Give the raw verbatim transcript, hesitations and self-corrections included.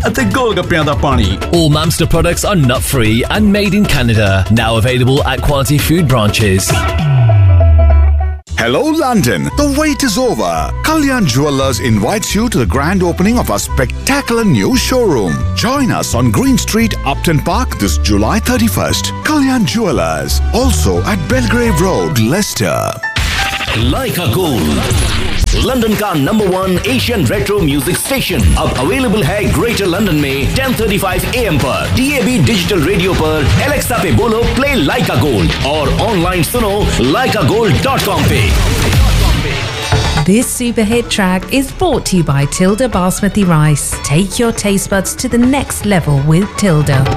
ਅਤੇ ਗੋਲਗੱਪਿਆਂ ਦਾ ਪਾਣੀ। All Mamster products are nut-free and made in Canada. Now available at Quality Food branches. Hello London, the wait is over. Kalyan Jewellers invites you to the grand opening of our spectacular new showroom. Join us on Green Street, Upton Park this July thirty-first. Kalyan Jewellers, also at Belgrave Road, Leicester. Leica Gold, London का number one Asian retro music station, अब available है greater London में ten thirty-five A M पर, D A B digital radio पर, Alexa पे बोलो play लाइका gold और online सुनो लाइका गोल्ड डॉट कॉम पे। This super hit track is brought to you by Tilda Basmati Rice. Take your taste buds to the next level with Tilda.